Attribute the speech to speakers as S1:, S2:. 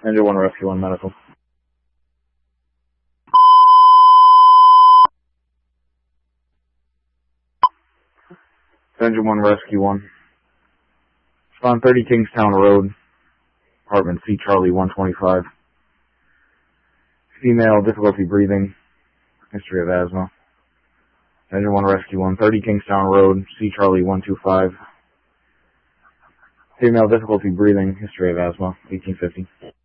S1: Engine 1 Rescue 1 Medical. Engine 1 Rescue 1. Spawn 30 Kingstown Road, apartment C Charlie 125. Female, difficulty breathing, history of asthma. Engine 1 Rescue 1, 30 Kingstown Road, C Charlie 125. Female, difficulty breathing, history of asthma, 1850.